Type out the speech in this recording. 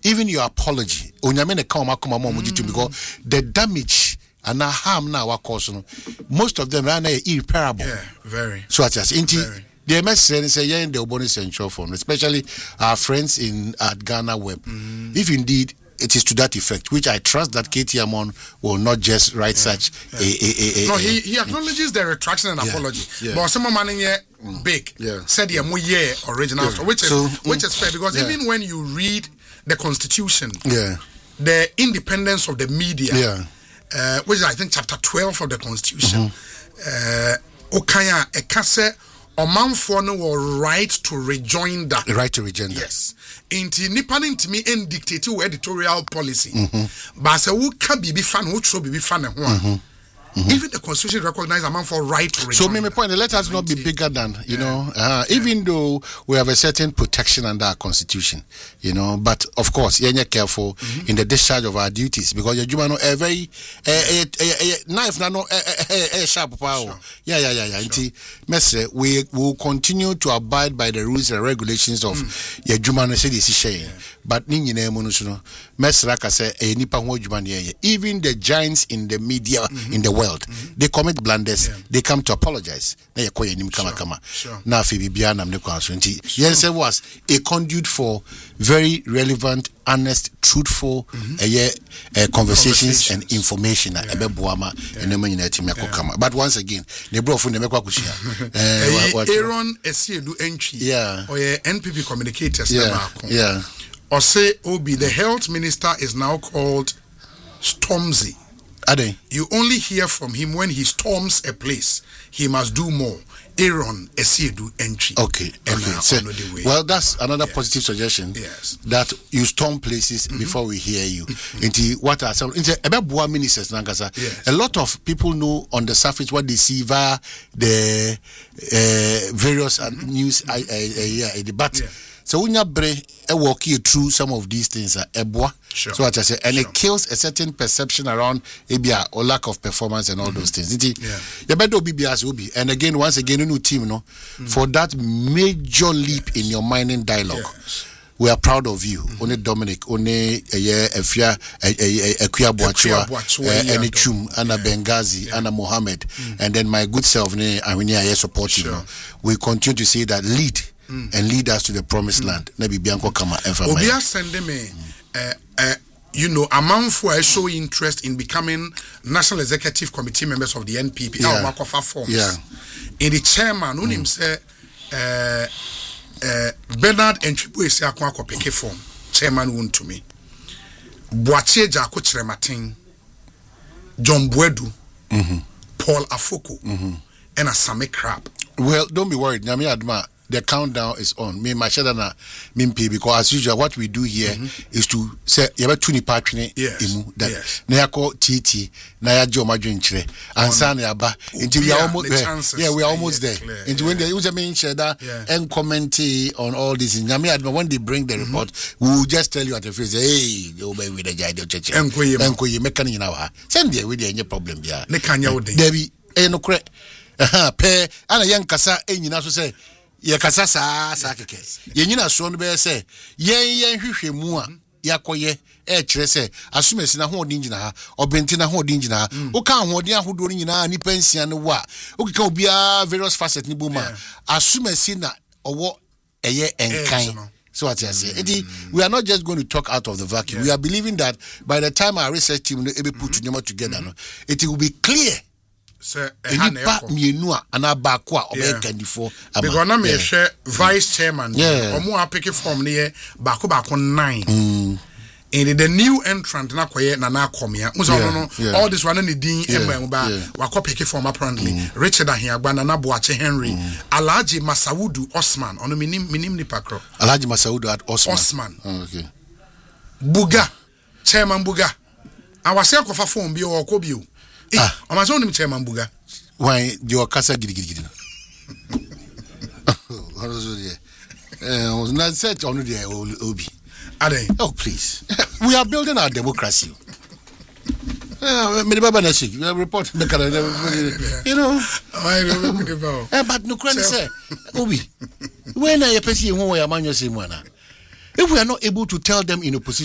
even your apology, because the damage and the harm now are causing, most of them are irreparable. Yeah, very. So I just the message say yeah in the Oboni Central Forum, especially our friends at Ghana Web. If indeed it is to that effect, which I trust that KT Amon will not just write such a. No, he acknowledges the retraction and apology. But some man here big said the original, which is fair, because even when you read the Constitution, the independence of the media, which is I think chapter 12 of the Constitution, Okaya Ekase Omanfo no will right to rejoin that. Right to rejoin that. Yes. Inti nipa into me and dictate editorial policy. But say who can be fan, who should be fan and even the Constitution recognizes a man for right to rejoin. So, my point, let us not be bigger than, even though we have a certain protection under our Constitution, but of course, you're careful in the discharge of our duties because you're a very knife, sharp power. Yeah. We will continue to abide by the rules and regulations of your Jumano City. But even the giants in the media, in the world, they commit blunders, they come to apologize. Now, Yense was a conduit for very relevant, honest, truthful conversations and information. But once again, they brought from the Aaron Esiedu Entry, or NPP communicators. Or say Obi, the health minister is now called Stormzy. You only hear from him when he storms a place. He must do more. Aaron Esiedu Entry. Okay. Well, that's another positive suggestion. Yes. That you storm places before we hear you. Into what are some about ministers, a lot of people know on the surface what they see via the various news debate. So when you walk you through some of these things, so what I say, and it kills a certain perception around ABA or lack of performance and all those things. You better be BS. And again, once again, a new team, for that major leap in your mining dialogue. We are proud of you. One Dominic, one Efia, Ekuya Boachua, Eni Chum, Anna Benghazi, Anna Mohammed, and then my good self, Awinia, support you. We continue to say that lead. And lead us to the promised land. Nebi Bianco Kama Obia send me a man for a show interest in becoming National Executive Committee members of the NPP. In the chairman, who him say Bernard Entribu is a peke form. Chairman won to me. Boache Jako Chrematin, John Buedu, Paul Afoko, and a Same Crab. Well, don't be worried. Nyami Adma. The countdown is on. Me mashadana mimpi because as usual what we do here is to say yaba tuni patwene emu that na yako TT na ya jo madwenchire ansa na yaba until we are almost there. We are almost there. Until when they use a main cheddar and comment on all this in Nyame Adma when they bring the report we will just tell you at the face hey you be with the jide cheche enko ye meka ni na wa send there with any problem bia ne kanya wo den Debi no kre pe ana yankasa enyina so say ye kasa sa keke ye nyina so no be say yen hwehwemu a yakoye kire say asumesi na ho odin gina ha obenti na ho odin gina ha o kan ho odin ahodo nyina ni pensia no wa o kika obia various facet ni boma asumesi na owo eye enkan. So what I say, we are not just going to talk out of the vacuum. We are believing that by the time our research team will be put together, it will be clear. Because now me share vice chairman omo apeke form ne bako 9 and the new entrant na koye na akomia all this one na din emba wako peke form apparently Richard Ahiagba na Boache Henry Alhaji Masaudu Osman ono minim ni pakro Alhaji Masaudu at Osman. Okay. Buga chairman Buga awase akofa form bi o ko bi o I'm as only chairman Buga. Why your casa gidi? Not set on the Obi. Oh, please. We are building our democracy. We are reporting but no credit say Obi. When I person who am if we are not able to tell them in opposition.